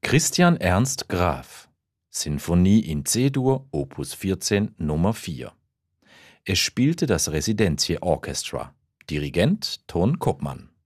Christian Ernst Graf: Sinfonie in C-Dur, Opus 14, Nummer 4. Es spielte das Residenzien Orchestra. Dirigent Ton Koopman.